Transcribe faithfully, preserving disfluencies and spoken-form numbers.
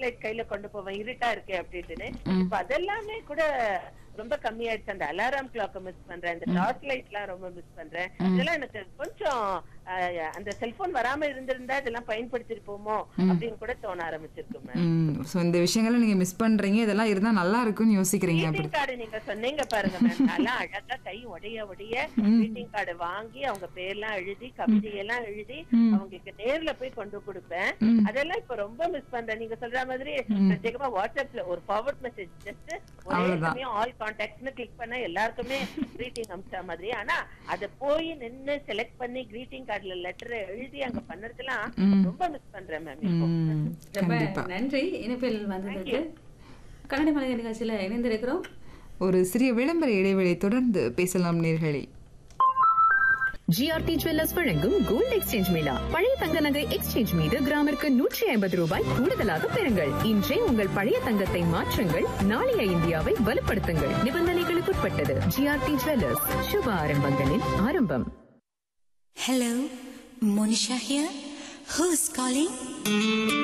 Light கையில கொண்டு போவேன் இருட்டா இருக்கே அப்படின்னு. இப்ப அதெல்லாமே கூட ரொம்ப கம்மியாயிடுச்சு. அந்த அலாரம் கிளாக்க மிஸ் பண்றேன், இந்த டார்ச் லைட் எல்லாம் ரொம்ப மிஸ் பண்றேன். இதெல்லாம் எனக்கு கொஞ்சம் அந்த செல்போன் வராம இருந்திருந்தா இதெல்லாம் பயன்படுத்திருப்போமோ அப்படின்னு கூட தோண ஆரம்பிச்சிருக்கு மேம். சோ இந்த விஷயங்களை நீங்க மிஸ் பண்றீங்க, இதெல்லாம் இருந்தா நல்லா இருக்கும்னு யோசிக்கிறீங்க. கிரீட்டிங் கார்டு நீங்க சொன்னீங்க பாருங்க மேம், நல்லா அழகா கை உடைய உடைய கிரீட்டிங் கார்டு வாங்கி அவங்க பேர்லாம் எழுதி கவிதையெல்லாம் எழுதி அவங்களுக்கு நேர்ல போய் கொண்டு கொடுப்பேன். அதெல்லாம் இப்ப ரொம்ப மிஸ் பண்றேன். நீங்க சொல்ற மாதிரி பிரத்யேகமா வாட்ஸ்அப்ல ஒரு ஃபார்வர்ட் மெசேஜ் ஜஸ்ட் ஒரே சமயம் ஆல் கான்டாக்ட்ஸ்னு கிளிக் பண்ண எல்லாருக்குமே கிரீட்டிங் அனுப்பிச்ச மாதிரி. ஆனா அத போய் நின்னு செலக்ட் பண்ணி கிரீட்டிங் கார்டுல லெட்டர் எழுதி அங்க பண்ணறதுலாம் ரொம்ப மிஸ் பண்றேன் மேம். இப்போ நன்றி இணைப்பில் வந்ததுக்கு. கண்ணாடி மலை நிகழ்ச்சியில இணைந்திருக்கிறோம். ஒரு சிறிய விளம்பர இடைவெளி தொடர்ந்து பேசலாம் நேர்களே. ஜிஆர்டி ஜுவல்லர்ஸ் வழங்கும் கோல்ட் எக்ஸ்சேஞ்ச் மேளா. பழைய தங்க நகை எக்ஸ்சேஞ்ச் மீது கிராமிற்கு நூற்றி ஐம்பது ரூபாய் கூடுதலாக பெறுங்கள். இன்றே உங்கள் பழைய தங்கத்தை மாற்றுங்கள், நாளைய இந்தியாவை வலுப்படுத்துங்கள். நிபந்தனைகளுக்குட்பட்டது. ஜிஆர்டி ஜுவல்லர்ஸ், சுப ஆரம்பங்களின் ஆரம்பம். Hello, Monisha here. Who's calling?